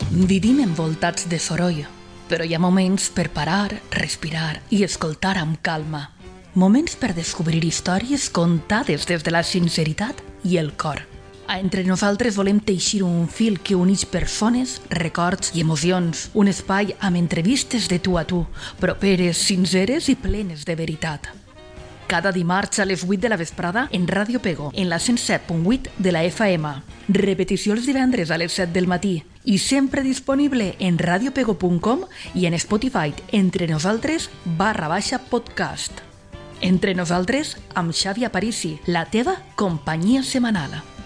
Vivim envoltats de soroll, però hi ha moments per parar, respirar i escoltar amb calma. Moments per descobrir històries contades des de la sinceritat i el cor. A Entre Nosaltres volem teixir un fil que uneix persones, records i emocions. Un espai amb entrevistes de tu a tu, properes, sinceres i plenes de veritat. Cada dimarts a les 8 de la vesprada en Ràdio Pego, en la 107.8 de la FM. Repetició els divendres a les 7 del matí i sempre disponible en radiopego.com i en Spotify Entre Nosaltres /podcast. Entre Nosaltres amb Xavi Aparici, la teva companyia setmanal.